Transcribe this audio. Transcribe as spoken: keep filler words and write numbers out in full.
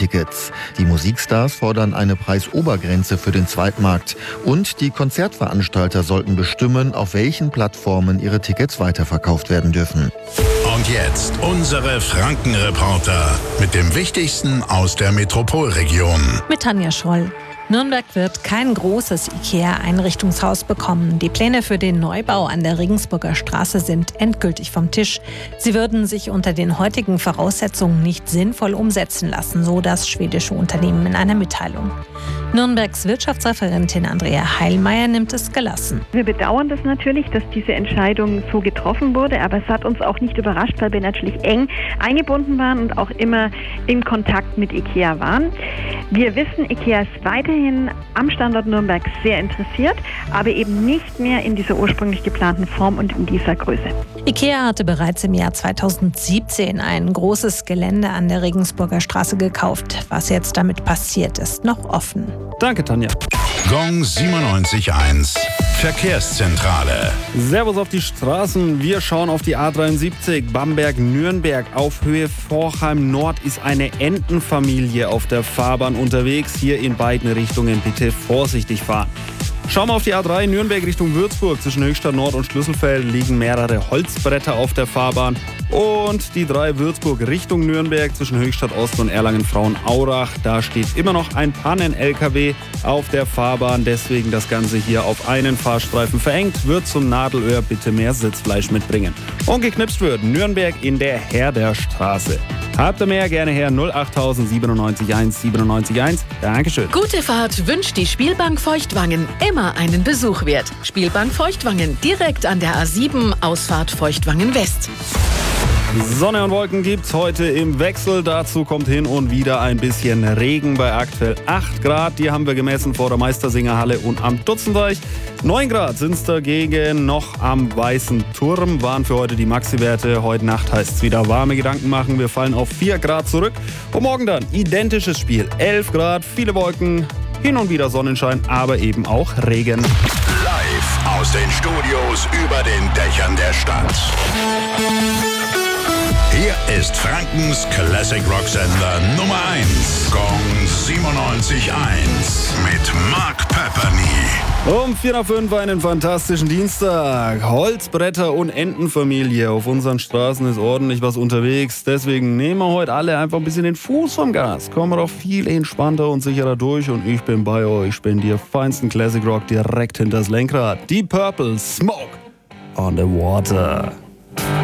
Einzeltickets. Die Musikstars fordern eine Preisobergrenze für den Zweitmarkt. Und die Konzertveranstalter sollten bestimmen, auf welchen Plattformen ihre Tickets weiterverkauft werden dürfen. Und jetzt unsere Franken-Reporter mit dem Wichtigsten aus der Metropolregion. Mit Tanja Schroll. Nürnberg wird kein großes IKEA-Einrichtungshaus bekommen. Die Pläne für den Neubau an der Regensburger Straße sind endgültig vom Tisch. Sie würden sich unter den heutigen Voraussetzungen nicht sinnvoll umsetzen lassen, so das schwedische Unternehmen in einer Mitteilung. Nürnbergs Wirtschaftsreferentin Andrea Heilmeier nimmt es gelassen. Wir bedauern das natürlich, dass diese Entscheidung so getroffen wurde, aber es hat uns auch nicht überrascht, weil wir natürlich eng eingebunden waren und auch immer im Kontakt mit IKEA waren. Wir wissen, IKEA ist weiterhin am Standort Nürnberg sehr interessiert, aber eben nicht mehr in dieser ursprünglich geplanten Form und in dieser Größe. IKEA hatte bereits im Jahr zweitausendsiebzehn ein großes Gelände an der Regensburger Straße gekauft. Was jetzt damit passiert, ist noch offen. Danke, Tanja. Gong siebenundneunzig Komma eins Verkehrszentrale. Servus auf die Straßen. Wir schauen auf die A dreiundsiebzig Bamberg-Nürnberg. Auf Höhe Forchheim Nord ist eine Entenfamilie auf der Fahrbahn unterwegs. Hier in beiden Richtungen bitte vorsichtig fahren. Schauen wir auf die A drei Nürnberg Richtung Würzburg. Zwischen Höchstadt Nord und Schlüsselfeld liegen mehrere Holzbretter auf der Fahrbahn. Und die drei Würzburg Richtung Nürnberg zwischen Höchstadt Ost und Erlangen-Frauenaurach. Da steht immer noch ein Pannen-L K W auf der Fahrbahn. Deswegen das Ganze hier auf einen Fahrstreifen verengt. Wird zum Nadelöhr bitte mehr Sitzfleisch mitbringen. Und geknipst wird Nürnberg in der Herderstraße. Habt ihr mehr, gerne her null acht siebenundneunzig eins siebenundneunzig eins. Dankeschön. Gute Fahrt wünscht die Spielbank Feuchtwangen. Immer einen Besuch wert. Spielbank Feuchtwangen, direkt an der A sieben, Ausfahrt Feuchtwangen West. Sonne und Wolken gibt's heute im Wechsel. Dazu kommt hin und wieder ein bisschen Regen bei aktuell acht Grad. Die haben wir gemessen vor der Meistersingerhalle und am Dutzendeich. neun Grad sind's dagegen noch am Weißen Turm. Waren für heute die Maxi-Werte. Heute Nacht heißt's wieder warme Gedanken machen. Wir fallen auf vier Grad zurück. Und morgen dann identisches Spiel. elf Grad, viele Wolken, hin und wieder Sonnenschein, aber eben auch Regen. Live aus den Studios über den Dächern der Stadt. Hier ist Frankens Classic Rock Sender Nummer eins. Gong siebenundneunzig Komma eins mit Mark Pepperny. Um vier nach fünf einen fantastischen Dienstag. Holzbretter und Entenfamilie. Auf unseren Straßen ist ordentlich was unterwegs. Deswegen nehmen wir heute alle einfach ein bisschen den Fuß vom Gas. Kommen wir doch viel entspannter und sicherer durch. Und ich bin bei euch. Spendiere feinsten Classic Rock direkt hinters Lenkrad. Deep Purple, Smoke on the Water.